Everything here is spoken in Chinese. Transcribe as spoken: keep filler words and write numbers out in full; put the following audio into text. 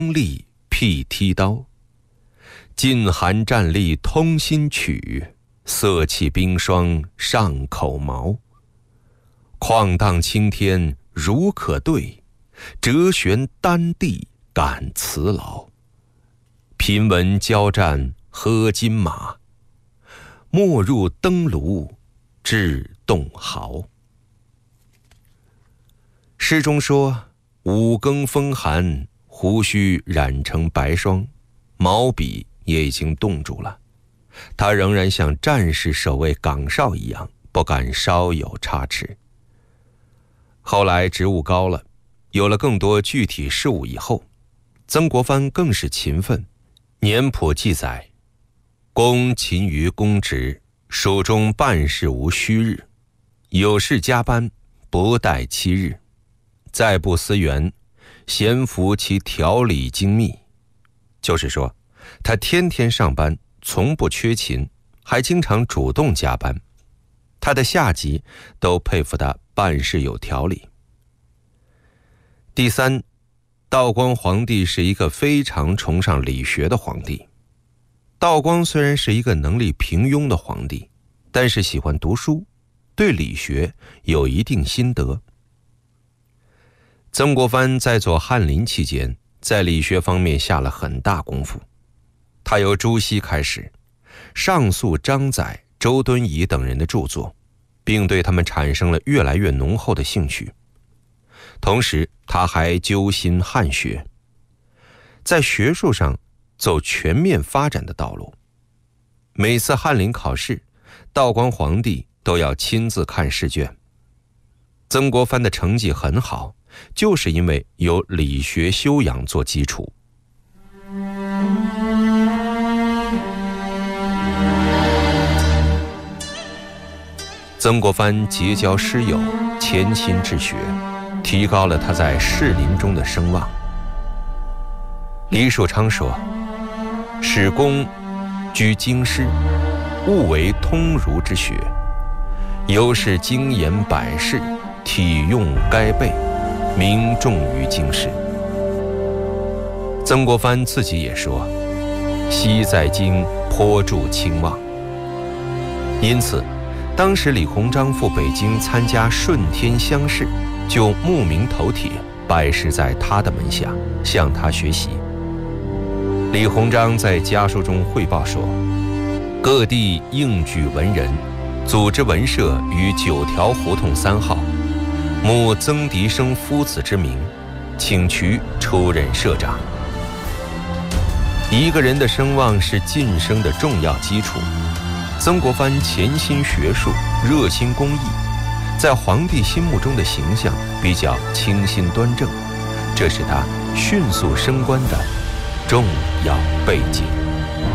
力辟剔刀，晋寒战栗通心曲，色气冰霜上口毛。旷荡青天如可对，折旋丹地感辞劳。频闻交战喝金马，没入登庐至洞壕。诗中说，五更风寒，胡须染成白霜，毛笔也已经冻住了，他仍然像战士守卫岗哨一样，不敢稍有差池。后来职务高了，有了更多具体事务以后，曾国藩更是勤奋。年谱记载，公勤于公职，蜀中办事无虚日，有事加班，不待七日。再不思源，闲服其条理精密。就是说，他天天上班，从不缺勤，还经常主动加班。他的下级都佩服他办事有条理。第三，道光皇帝是一个非常崇尚理学的皇帝。道光虽然是一个能力平庸的皇帝，但是喜欢读书，对理学有一定心得。曾国藩在做翰林期间，在理学方面下了很大功夫。他由朱熹开始，上溯张载、周敦颐等人的著作，并对他们产生了越来越浓厚的兴趣。同时，他还揪心汉学，在学术上走全面发展的道路。每次翰林考试，道光皇帝都要亲自看试卷。曾国藩的成绩很好，就是因为有理学修养做基础。曾国藩结交师友，潜心治学，提高了他在士林中的声望。李树昌说，使公居京师，务为通儒之学，由是精研百事，体用该备，名重于京师。曾国藩自己也说，昔在京颇著清望。因此当时李鸿章赴北京参加顺天乡试，就慕名头帖，拜师在他的门下，向他学习。李鸿章在家书中汇报说，各地应举文人，组织文社于九条胡同三号，慕曾迪生夫子之名，请渠出任社长。一个人的声望是晋升的重要基础。曾国藩潜心学术，热心公益，在皇帝心目中的形象比较清新端正，这是他迅速升官的重要背景。